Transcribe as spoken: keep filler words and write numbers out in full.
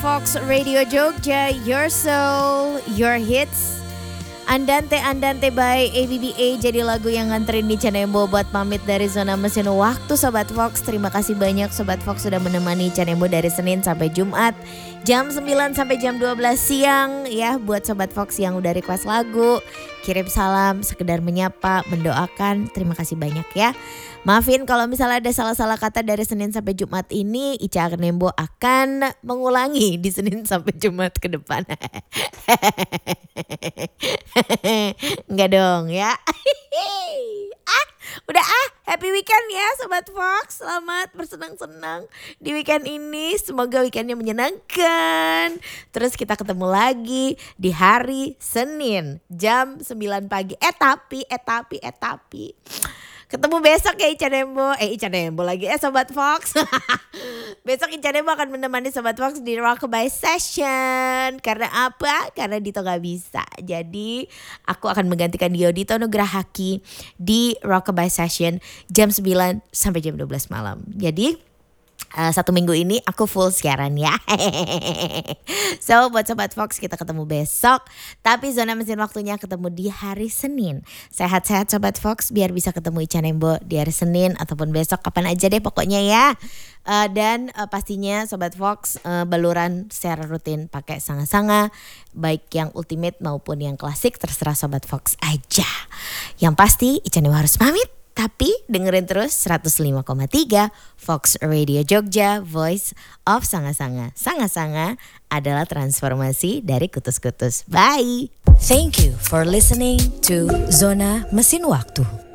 Fox Radio Jogja, Your Soul, Your Hits. Andante Andante by A B B A jadi lagu yang nganterin di Canembo buat pamit dari Zona Mesin Waktu Sobat Fox. Terima kasih banyak Sobat Fox sudah menemani Canembo dari Senin sampai Jumat jam sembilan sampai jam dua belas siang ya. Buat Sobat Fox yang udah request lagu, kirim salam, sekedar menyapa, mendoakan, terima kasih banyak ya. Maafin kalau misalnya ada salah-salah kata dari Senin sampai Jumat ini, Ica Canembo akan mengulangi di Senin sampai Jumat ke depan. Enggak dong ya. ah, udah ah, happy weekend ya Sobat Fox. Selamat bersenang-senang di weekend ini. Semoga weekendnya menyenangkan. Terus kita ketemu lagi di hari Senin jam sembilan pagi. Eh tapi, eh tapi, eh tapi. Ketemu besok ya Ica Canembo. Eh Ica Canembo lagi eh Sobat Fox. Besok Ica Canembo akan menemani Sobat Fox di Rockabye Session. Karena apa? Karena Dito gak bisa. Jadi aku akan menggantikan Dio Dito Nugrahaki di Rockabye Session jam sembilan sampai jam dua belas malam. Jadi Uh, satu minggu ini aku full siaran ya. So buat Sobat Fox kita ketemu besok. Tapi Zona Mesin Waktunya ketemu di hari Senin. Sehat-sehat Sobat Fox biar bisa ketemu Ica Canembo di hari Senin ataupun besok kapan aja deh pokoknya ya. Uh, dan uh, pastinya Sobat Fox uh, baluran secara rutin pakai sanga-sanga. Baik yang ultimate maupun yang klasik terserah Sobat Fox aja. Yang pasti Ica Canembo harus pamit. Tapi dengerin terus seratus lima koma tiga Fox Radio Jogja, Voice of Sanga-Sanga. Sanga-Sanga adalah transformasi dari kutus-kutus. Bye. Thank you for listening to Zona Mesin Waktu.